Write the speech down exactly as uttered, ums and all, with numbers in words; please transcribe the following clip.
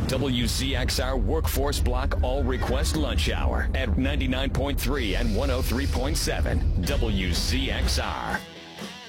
W Z X R Workforce Block All Request Lunch Hour at ninety-nine point three and one oh three point seven W Z X R.